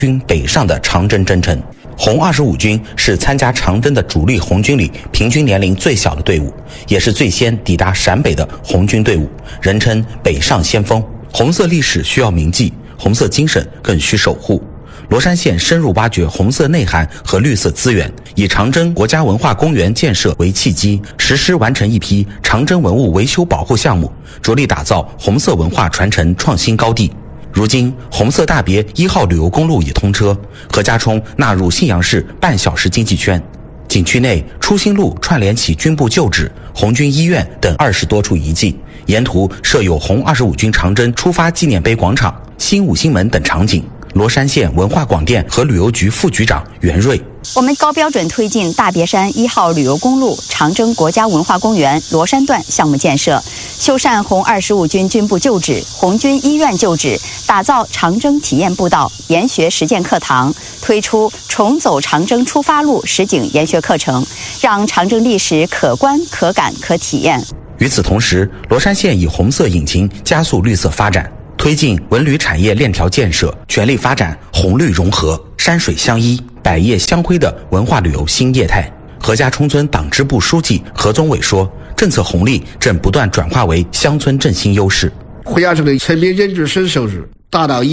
军北上的长征征程。红25军是参加长征的主力红军里平均年龄最小的队伍，也是最先抵达陕北的红军队伍，人称北上先锋。红色历史需要铭记，红色精神更需守护。罗山县深入挖掘红色内涵和绿色资源，以长征国家文化公园建设为契机，实施完成一批长征文物维修保护项目，着力打造红色文化传承创新高地。如今红色大别1号旅游公路已通车，何家冲纳入信阳市半小时经济圈。景区内初心路串联起军部旧址、红军医院等20多处遗迹，沿途设有红25军长征出发纪念碑广场、新五星门等场景。罗山县文化广电和旅游局副局长袁瑞， 我们高标准推进大别山1号旅游公路长征国家文化公园罗山段项目建设，修缮红25军军部旧址、红军医院旧址，打造长征体验步道、研学实践课堂，推出重走长征出发路实景研学课程，让长征历史可观、可感、可体验。 与此同时，罗山县以红色引擎加速绿色发展，推进文旅产业链条建设，全力发展红绿融合、山水相依、百业相辉的文化旅游新业态。何家冲村党支部书记何宗伟说，政策红利正不断转化为乡村振兴优势。 何家村的村民人均省收入达到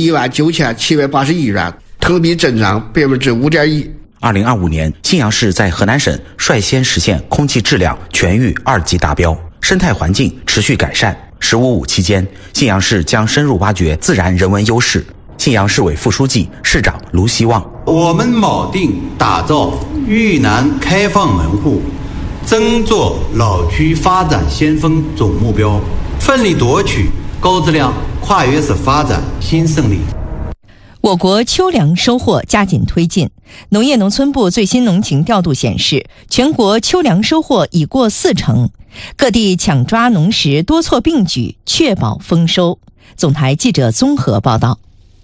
19781元，同比增长5.1%。 2025年，信阳市在河南省率先实现空气质量全域2级达标，生态环境持续改善。15.5期间，信阳市将深入挖掘自然人文优势。信阳市委副书记、市长卢希望， 我们铆定打造豫南开放门户、争做老区发展先锋总目标，奋力夺取高质量跨越式发展新胜利。 我国秋粮收获加紧推进。农业农村部最新农情调度显示，全国秋粮收获已过40%，各地抢抓农时多措并举，确保丰收。总台记者综合报道。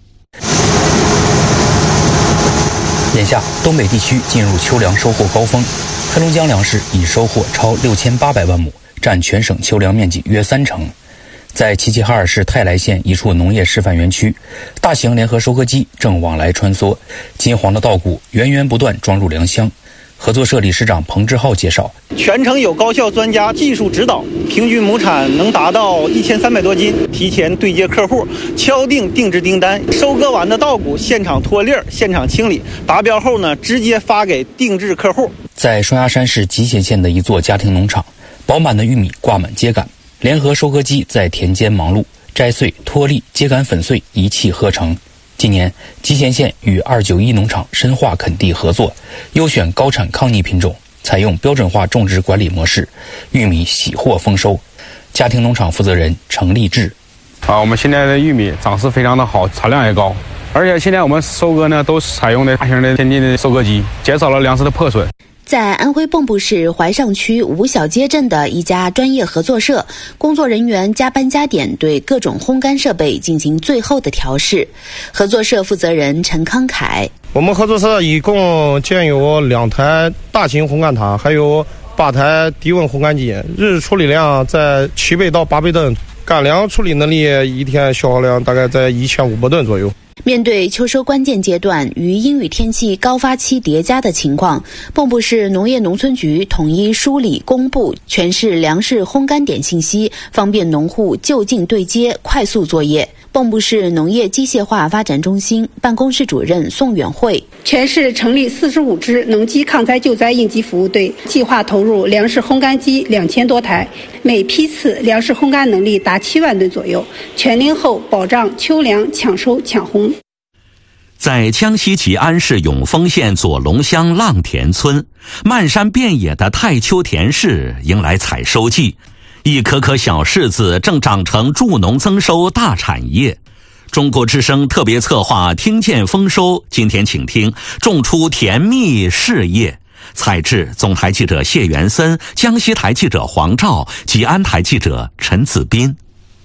眼下，东北地区进入秋粮收获高峰，黑龙江粮食已收获超6800万亩，占全省秋粮面积约30%。在齐齐哈尔市泰来县一处农业示范园区，大型联合收割机正往来穿梭，金黄的稻谷源源不断装入粮箱。合作社理事长彭志浩介绍， 全程有高校专家技术指导，平均亩产能达到1300多斤，提前对接客户，敲定定制订单，收割完的稻谷现场脱粒儿，现场清理，达标后呢，直接发给定制客户。 在双鸭山市集贤县的一座家庭农场，饱满的玉米挂满秸秆，联合收割机在田间忙碌，摘穗、脱粒、秸秆粉碎一气呵成。今年，集贤县与291农场深化垦地合作，优选高产抗逆品种，采用标准化种植管理模式，玉米喜获丰收。家庭农场负责人程立志： 我们现在的玉米长势非常的好，产量也高，而且现在我们收割呢都采用的大型的先进的收割机，减少了粮食的破损。 在安徽蚌埠市怀上区吴小街镇的一家专业合作社，工作人员加班加点对各种烘干设备进行最后的调试。合作社负责人陈康凯： 我们合作社一共建有2台大型烘干塔，还有8台低温烘干机，日处理量在7倍到8倍吨，干粮处理能力一天消耗量大概在1500吨左右。 面对秋收关键阶段与阴雨天气高发期叠加的情况，蚌埠市农业农村局统一梳理公布全市粮食烘干点信息，方便农户就近对接，快速作业。蚌埠市农业机械化发展中心办公室主任宋远慧： 全市成立45支农机抗灾救灾应急服务队，计划投入粮食烘干机2000多台，每批次粮食烘干能力达7万吨左右，全龄后保障秋粮抢收抢烘。 在江西吉安市永丰县左龙乡浪田村，漫山遍野的太秋田市迎来采收季，一颗颗小柿子正长成助农增收大产业。中国之声特别策划听见丰收，今天请听种出甜蜜事业。采制总台记者谢元森，江西台记者黄照，吉安台记者陈子斌。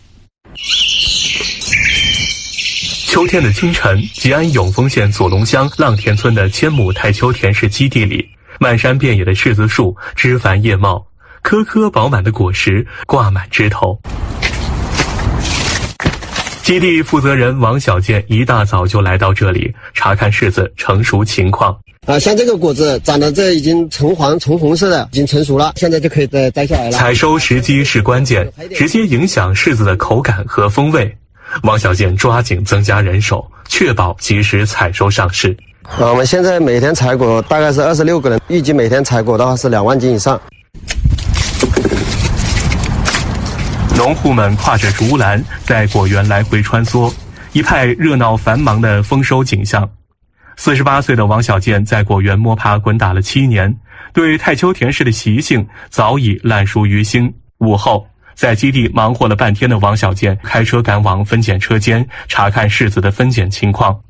秋天的清晨，吉安永丰县左龙乡浪田村的1000亩太秋田氏基地里，漫山遍野的柿子树枝繁叶茂，颗颗饱满的果实挂满枝头。 基地负责人王小建一大早就来到这里查看柿子成熟情况。 像这个果子长得这已经橙黄橙红色的，已经成熟了，现在就可以再摘下来了。 采收时机是关键，直接影响柿子的口感和风味。王小建抓紧增加人手，确保及时采收上市。 我们现在每天采果大概是26个人，预计每天采果的话是2万斤以上。 农户们挎着竹篮在果园来回穿梭，一派热闹繁忙的丰收景象。48岁的王小建在果园摸爬滚打了7年，对太丘田氏的习性早已烂熟于心。午后，在基地忙活了半天的王小建开车赶往分拣车间，查看柿子的分拣情况。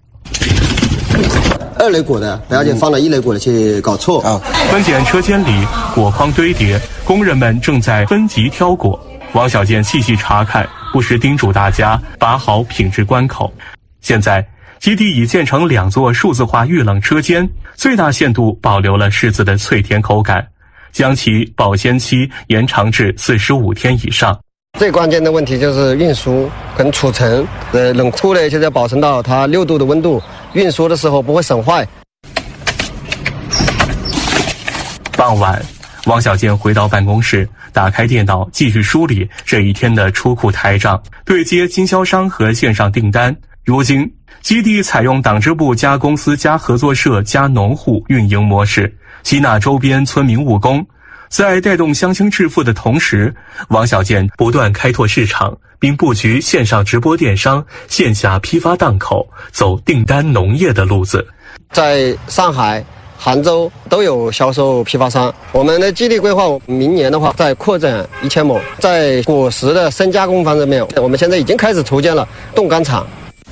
2类果的，不要紧，放了1类果的去搞错啊！ 分拣车间里果筐堆叠，工人们正在分级挑果。王小建细细查看，不时叮嘱大家把好品质关口。现在基地已建成2座数字化预冷车间，最大限度保留了柿子的脆甜口感，将其保鲜期延长至45天以上。 最关键的问题就是运输跟储存，冷库呢就是要保存到它6度的温度，运输的时候不会损坏。 傍晚，王小建回到办公室，打开电脑继续梳理这一天的出库台账，对接经销商和线上订单。如今基地采用党支部加公司加合作社加农户运营模式，吸纳周边村民务工。在带动乡亲致富的同时，王小建不断开拓市场，并布局线上直播电商、线下批发档口，走订单农业的路子。 在上海、杭州都有销售批发商。我们的基地规划，明年的话再扩展1000亩。在果实的深加工方面，我们现在已经开始筹建了冻干厂。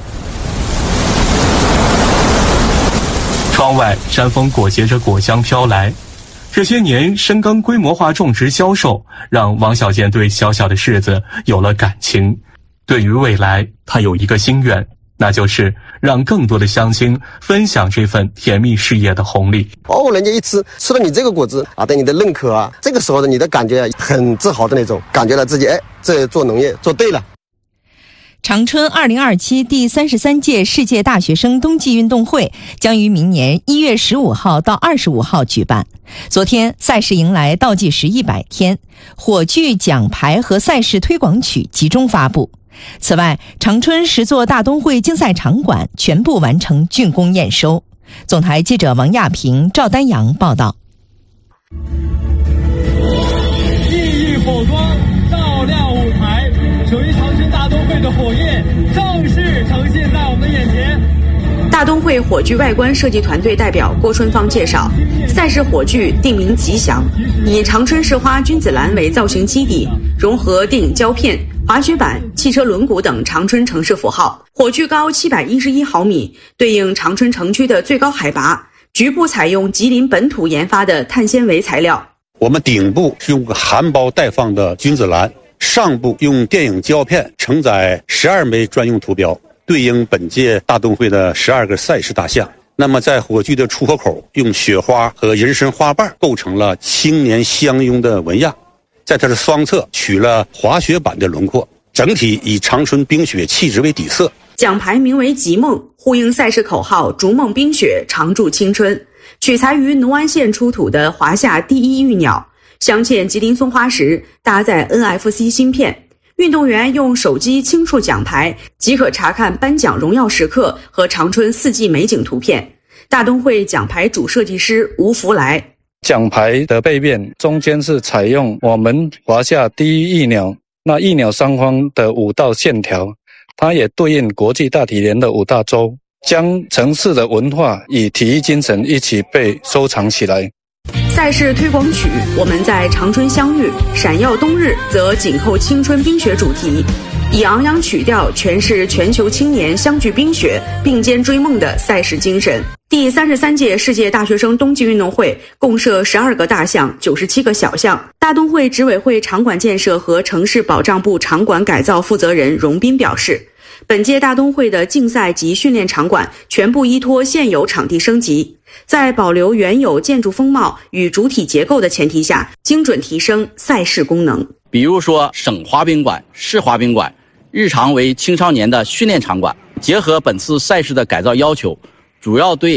窗外山风裹挟着果香飘来。这些年深耕规模化种植销售，让王小建对小小的柿子有了感情。对于未来，他有一个心愿，那就是让更多的乡亲分享这份甜蜜事业的红利。 人家一吃了你这个果子啊，对你的认可啊，这个时候的你的感觉很自豪的那种，感觉到自己这做农业做对了。 长春2027第33届世界大学生冬季运动会将于明年1月15号到25号举办。昨天赛事迎来倒计时100天，火炬、奖牌和赛事推广曲集中发布。此外，长春10座大冬会竞赛场馆全部完成竣工验收。总台记者王亚平、赵丹阳报道。 熠熠火光照亮舞台，属于长春大冬会的火焰正式呈现在我们的眼前。 大冬会火炬外观设计团队代表郭春芳介绍，赛事火炬定名吉祥，以长春市花君子兰为造型基底，融合电影胶片、滑雪板、汽车轮毂等长春城市符号。火炬高711毫米，对应长春城区的最高海拔。局部采用吉林本土研发的碳纤维材料。 我们顶部是用个含苞待放的君子兰，上部用电影胶片承载12枚专用图标，对应本届大冬会的12个赛事大项。那么在火炬的出火口用雪花和人参花瓣构成了青年相拥的纹样，在它的双侧取了滑雪板的轮廓，整体以长春冰雪气质为底色。 奖牌名为极梦，呼应赛事口号逐梦冰雪常驻青春，取材于农安县出土的华夏第一玉鸟，镶嵌吉林松花石，搭载 NFC 芯片。运动员用手机轻触奖牌，即可查看颁奖荣耀时刻和长春四季美景图片。大冬会奖牌主设计师吴福来。 奖牌的背面中间是采用我们华夏第一玉鸟，那玉鸟上方的5道线条，它也对应国际大体联的5大洲，将城市的文化与体育精神一起被收藏起来。 赛事推广曲我们在长春相遇，闪耀冬日则紧扣青春冰雪主题，以昂扬曲调诠释全球青年相聚冰雪并肩追梦的赛事精神。第33届世界大学生冬季运动会共设12个大项，97个小项。大冬会执委会场馆建设和城市保障部场馆改造负责人荣斌表示，本届大冬会的竞赛及训练场馆全部依托现有场地升级，在保留原有建筑风貌与主体结构的前提下，精准提升赛事功能。 比如说省滑冰馆、市滑冰馆、 日常为青少年的训练场馆。结合本次赛事的改造要求，主要对